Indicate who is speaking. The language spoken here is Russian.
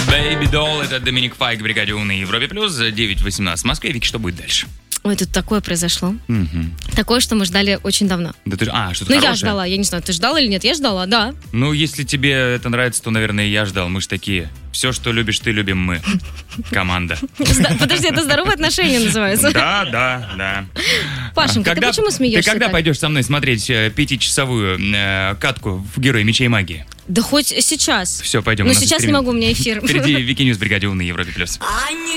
Speaker 1: Baby Doll, это Доминик Файк в бригаде У на Европе Плюс, 9:18 в Москве. Вики, что будет дальше?
Speaker 2: Ой, тут такое произошло. Такое, что мы ждали очень давно.
Speaker 1: Да ты, что-то
Speaker 2: Ну,
Speaker 1: хорошее?
Speaker 2: я ждала, я не знаю, ты ждала или нет? Я ждала, да.
Speaker 1: Ну, если тебе это нравится, то, наверное, и я ждал. Мы ж такие. Все, что любишь ты, любим мы. Команда.
Speaker 2: Подожди, это здоровые отношения называется.
Speaker 1: Да.
Speaker 2: Пашенька, ты почему смеешься?
Speaker 1: Ты когда
Speaker 2: так?
Speaker 1: пойдешь со мной смотреть 5-часовую катку в «Герои меча и магии»?
Speaker 2: Да хоть сейчас.
Speaker 1: Все, пойдем.
Speaker 2: Но
Speaker 1: у нас
Speaker 2: сейчас не
Speaker 1: стриминг.
Speaker 2: могу, у меня эфир.
Speaker 1: Впереди Вики Ньюс в бригаде У на Европе Плюс.